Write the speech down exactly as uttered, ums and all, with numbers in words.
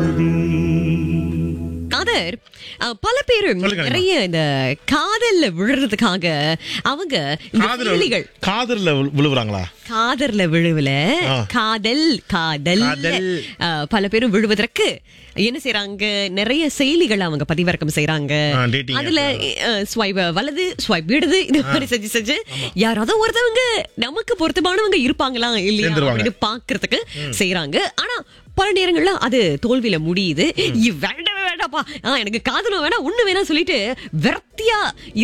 காதர் அஹ், பல பேரும் சொல்லுங்க. நிறைய இந்த காதல்ல விழுறதுக்காக அவங்க இந்த காதல செயலிகள் காதல்ல விழு- விழுவுறாங்களா? காதர்ல விழுவல ஆ. காதல் காதல் காதல். அஹ், பல பேரும் விழுவதற்கு என்ன செய்யறாங்க, நிறைய செயலிகள் அவங்க பதிவிறக்கம் செய்யறாங்க. ஆ, dating அதுல ஸ்வைப் வலது ஸ்வைப் இடது இது மாதிரி செஞ்சு செஞ்சு யாராவது ஒருத்தவங்க நமக்கு பொருத்தமானவங்க இருப்பாங்களா இல்லையா சேர்ந்துருவாங்க. அப்படின்னு பாக்குறதுக்கு செய்யறாங்க. ஆனா பல நேரங்கள்ல அது தோல்வியில முடியுது. இ- வேண்டவே வேண்டாப்பா, ஆ, எனக்கு காதலும் வேணா ஒண்ணு வேணா சொல்லிட்டு விரக்தியா